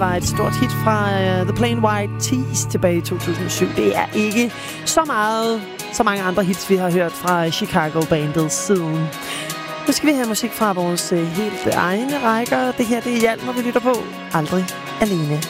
var et stort hit fra The Plain White T's tilbage i 2007. Det er ikke så mange andre hits, vi har hørt fra Chicago-bandet siden. Nu skal vi have musik fra vores helt egne rækker. Det her, det er Hjalmar, vi lytter på. Aldrig alene.